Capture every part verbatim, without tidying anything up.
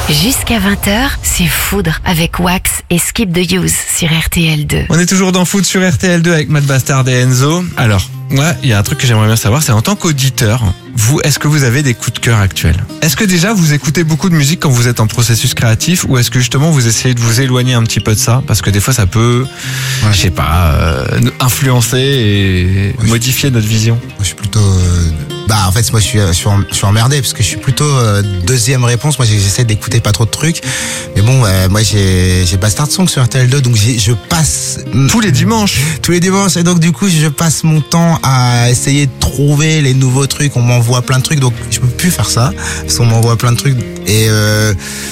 Jusqu'à vingt heures, c'est Foudre avec Wax et Skip the Use sur R T L deux. On est toujours dans Foot sur R T L deux avec Matt Bastard et Enzo. Alors, moi, il y a un truc que j'aimerais bien savoir, c'est en tant qu'auditeur, vous, est-ce que vous avez des coups de cœur actuels ? Est-ce que déjà vous écoutez beaucoup de musique quand vous êtes en processus créatif, ou est-ce que justement vous essayez de vous éloigner un petit peu de ça ? Parce que des fois ça peut, ouais. je sais pas, euh, influencer et moi, modifier je... notre vision. Moi, je suis plutôt... Euh... Bah en fait moi je suis, je suis, en, je suis emmerdé parce que je suis plutôt euh, deuxième réponse. Moi j'essaie d'écouter pas trop de trucs. Mais bon euh, moi j'ai, j'ai Bastard Song sur R T L deux, donc j'ai, je passe... Tous les dimanches Tous les dimanches. Et donc du coup je passe mon temps à essayer de trouver les nouveaux trucs. On m'envoie plein de trucs, donc je peux plus faire ça parce qu'on m'envoie plein de trucs. Et... Euh,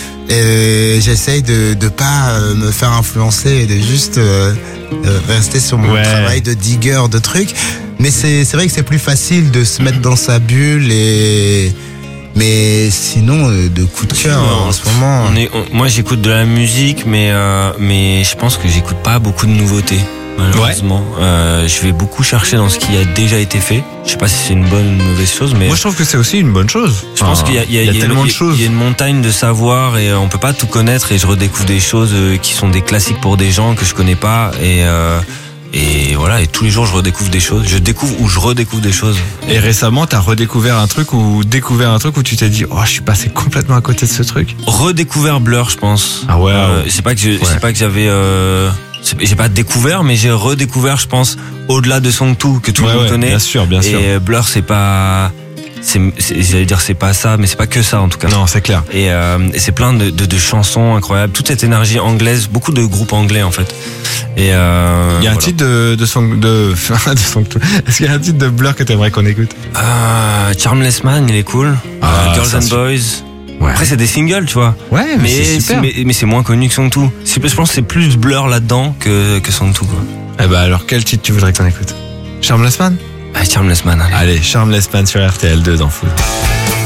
Et j'essaye de de pas me faire influencer et de juste euh, rester sur mon ouais. travail de digger de trucs. Mais c'est c'est vrai que c'est plus facile de se mettre dans sa bulle et mais sinon de coup de cœur en ce moment. On est, on, moi j'écoute de la musique, mais euh, mais je pense que j'écoute pas beaucoup de nouveautés. Malheureusement, ouais. euh, je vais beaucoup chercher dans ce qui a déjà été fait. Je sais pas si c'est une bonne ou une mauvaise chose, mais moi je trouve que c'est aussi une bonne chose. Je pense ah, qu'il y a, il y a, il y a, il y a tellement une, de choses. Il y a une montagne de savoir et on peut pas tout connaître. Et je redécouvre des choses qui sont des classiques pour des gens que je connais pas. Et euh, et voilà. Et tous les jours je redécouvre des choses. Je découvre ou je redécouvre des choses. Et récemment, t'as redécouvert un truc ou découvert un truc où tu t'es dit, oh, je suis passé complètement à côté de ce truc. Redécouvert Blur, je pense. Ah ouais. Euh, c'est pas que je, ouais. c'est pas que j'avais. Euh, J'ai pas découvert, mais j'ai redécouvert, je pense, au-delà de Song deux, que tout le ouais, monde ouais, connaît. Bien sûr, bien sûr. Et Blur, c'est pas, c'est, c'est, j'allais dire c'est pas ça, mais c'est pas que ça en tout cas. Non, c'est clair. Et, euh, et c'est plein de, de, de chansons incroyables, toute cette énergie anglaise, beaucoup de groupes anglais en fait. Et euh, il y a un voilà. titre de de Song de, de Song deux. Est-ce qu'il y a un titre de Blur que t'aimerais qu'on écoute ? euh, Charmless Man, il est cool. Ah, euh, Girls and Boys. Ouais. Après c'est des singles, tu vois. Ouais, mais, mais c'est super. Mais, mais c'est moins connu que Song deux. Je pense que c'est plus Blur là-dedans que que Song deux, quoi. Eh ben alors quel titre tu voudrais qu'on écoute ? Charmless Man ? Ah, Charmless Man. Allez, allez Charmless Man sur R T L deux dans Foot.